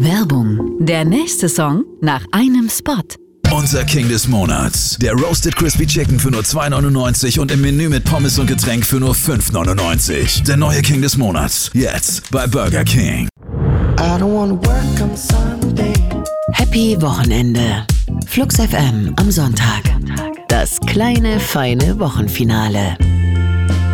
Werbung. Der nächste Song nach einem Spot. Unser King des Monats. Der Roasted Crispy Chicken für nur 2,99 und im Menü mit Pommes und Getränk für nur 5,99. Der neue King des Monats. Jetzt bei Burger King. Happy Wochenende. Flux FM am Sonntag. Das kleine, feine Wochenfinale.